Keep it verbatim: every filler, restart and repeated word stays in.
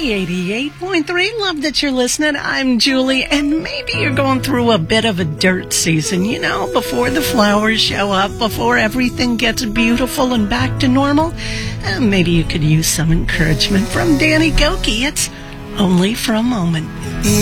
eighty-eight point three. Love that you're listening. I'm Julie, and maybe you're going through a bit of a dirt season, you know, before the flowers show up, before everything gets beautiful and back to normal. Uh, maybe you could use some encouragement from Danny Gokey. It's Only for a Moment.